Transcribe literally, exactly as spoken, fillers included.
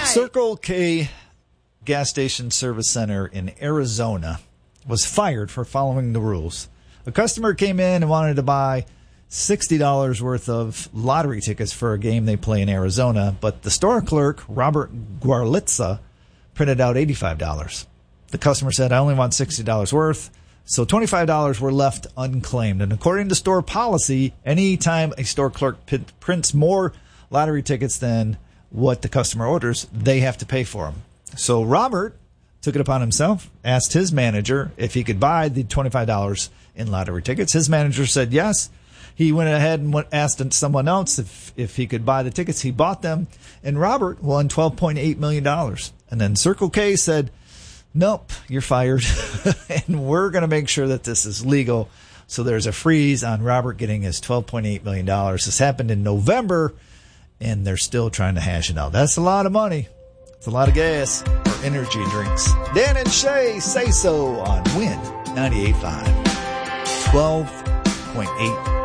Circle K gas station service center in Arizona was fired for following the rules. A customer came in and wanted to buy sixty dollars worth of lottery tickets for a game they play in Arizona, but the store clerk, Robert Guarlitza, printed out eighty-five dollars. The customer said, I only want sixty dollars worth, so twenty-five dollars were left unclaimed. And according to store policy, any time a store clerk p- prints more lottery tickets than what the customer orders, they have to pay for them. So Robert took it upon himself, asked his manager if he could buy the twenty-five dollars in lottery tickets. His manager said yes. He went ahead and went, asked someone else if, if he could buy the tickets. He bought them, and Robert won twelve point eight million dollars. And then Circle K said, nope, you're fired, and we're going to make sure that this is legal. So there's a freeze on Robert getting his twelve point eight million dollars. This happened in November, and they're still trying to hash it out. That's a lot of money. It's a lot of gas for energy drinks. Dan and Shay say so on Win ninety-eight point five. twelve point eight